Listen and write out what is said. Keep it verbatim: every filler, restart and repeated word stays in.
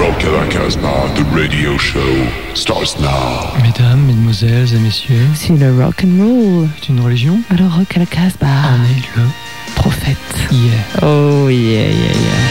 Rock à la Casbah, the radio show starts now. Mesdames, mesdemoiselles et messieurs, si le rock and roll est une religion, alors Rock à la Casbah en est le prophète. Yeah. Oh yeah, yeah.